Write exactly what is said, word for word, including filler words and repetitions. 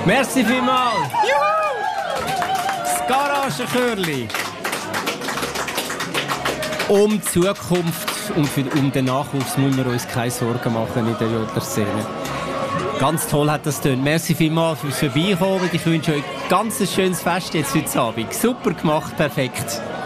Merci vielmals. Das Garagenchörli. Um die Zukunft und für, um den Nachwuchs müssen wir uns keine Sorgen machen in der Jodler-Szene. Ganz toll hat das getan. Merci vielmals fürs Vorbeikommen. Ich wünsche euch ein ganz schönes Fest jetzt heute Abend. Super gemacht, perfekt.